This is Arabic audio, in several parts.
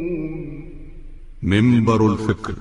منبر الفكر.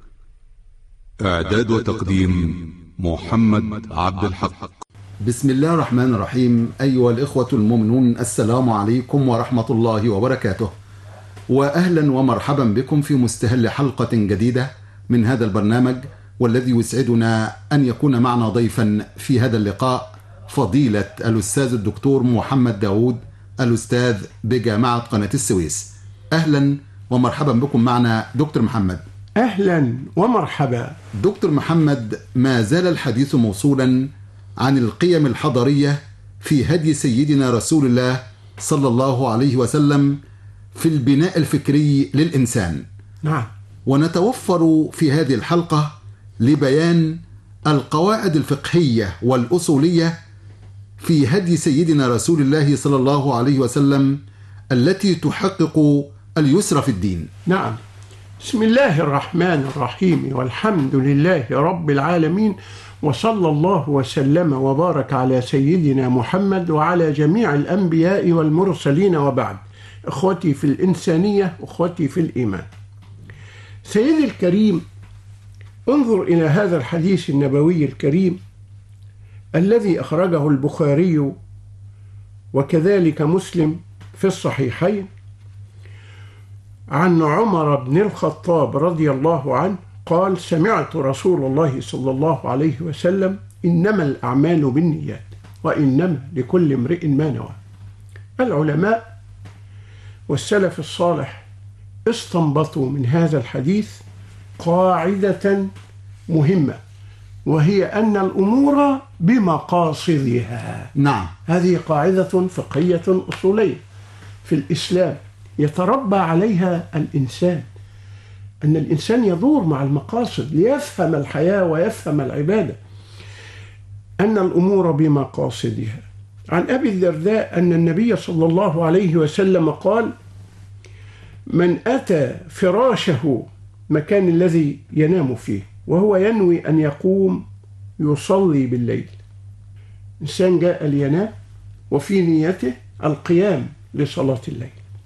إعداد وتقديم محمد عبد الحق. بسم الله الرحمن الرحيم. أيها الإخوة المؤمنون، السلام عليكم ورحمة الله وبركاته، وأهلا ومرحبا بكم في مستهل حلقة جديدة من هذا البرنامج، والذي يسعدنا أن يكون معنا ضيفا في هذا اللقاء فضيلة الأستاذ الدكتور محمد داود، الأستاذ بجامعة قناة السويس. أهلا ومرحبا بكم معنا دكتور محمد. أهلا ومرحبا دكتور محمد، ما زال الحديث موصولا عن القيم الحضارية في هدي سيدنا رسول الله صلى الله عليه وسلم في البناء الفكري للإنسان. نعم. ونتوفر في هذه الحلقة لبيان القواعد الفقهية والأصولية في هدي سيدنا رسول الله صلى الله عليه وسلم التي تحقق اليسر في الدين. نعم. بسم الله الرحمن الرحيم، والحمد لله رب العالمين، وصلى الله وسلم وبارك على سيدنا محمد وعلى جميع الأنبياء والمرسلين، وبعد. إخوتي في الإنسانية، أخوتي في الإيمان، سيدي الكريم، انظر إلى هذا الحديث النبوي الكريم الذي أخرجه البخاري وكذلك مسلم في الصحيحين عن عمر بن الخطاب رضي الله عنه قال: سمعت رسول الله صلى الله عليه وسلم: إنما الأعمال بالنيات وإنما لكل امرئ ما نوى. العلماء والسلف الصالح استنبطوا من هذا الحديث قاعدة مهمة، وهي أن الأمور بمقاصدها. نعم. هذه قاعدة فقهية أصولية في الإسلام يتربى عليها الإنسان، أن الإنسان يدور مع المقاصد ليفهم الحياة ويفهم العبادة، أن الأمور بمقاصدها. عن أبي الدرداء أن النبي صلى الله عليه وسلم قال: من أتى فراشه، مكان الذي ينام فيه، وهو ينوي أن يقوم يصلي بالليل. إنسان جاء لينام وفي نيته القيام لصلاة الليل،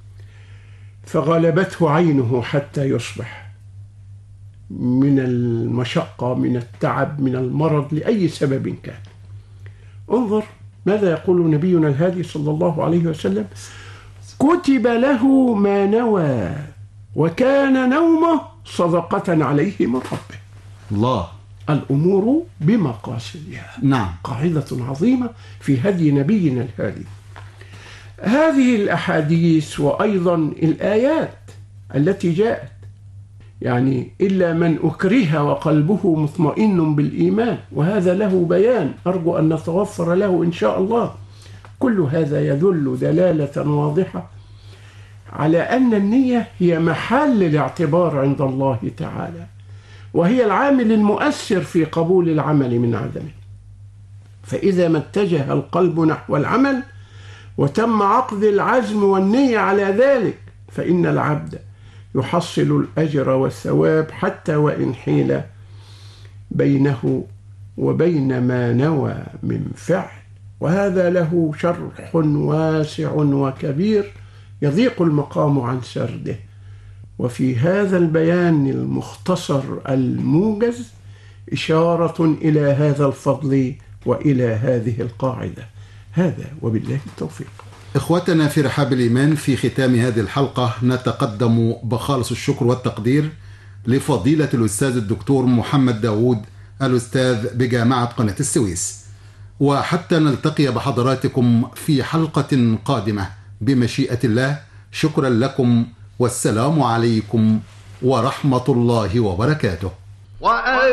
فغلبته عينه حتى يصبح من المشقة، من التعب، من المرض، لأي سبب كان. انظر ماذا يقول نبينا الهادي صلى الله عليه وسلم: كتب له ما نوى وكان نومه صدقة عليه من ربه. الله. الأمور بمقاصدها. نعم. قاعدة عظيمة في هدي نبينا الهادي. هذه الأحاديث وأيضا الآيات التي جاءت، يعني إلا من أكره وقلبه مطمئن بالإيمان، وهذا له بيان أرجو أن نتوفر له إن شاء الله. كل هذا يدل دلالة واضحة على أن النية هي محل الاعتبار عند الله تعالى، وهي العامل المؤثر في قبول العمل من عدمه. فإذا ما اتجه القلب نحو العمل وتم عقد العزم والنية على ذلك، فإن العبد يحصل الأجر والثواب حتى وإن حيل بينه وبين ما نوى من فعل. وهذا له شرح واسع وكبير يضيق المقام عن سرده. وفي هذا البيان المختصر الموجز إشارة إلى هذا الفضل وإلى هذه القاعدة. هذا وبالله التوفيق. إخوتنا في رحاب الإيمان، في ختام هذه الحلقة نتقدم بخالص الشكر والتقدير لفضيلة الأستاذ الدكتور محمد داود، الأستاذ بجامعة قناة السويس. وحتى نلتقي بحضراتكم في حلقة قادمة بمشيئة الله، شكرا لكم، والسلام عليكم ورحمة الله وبركاته.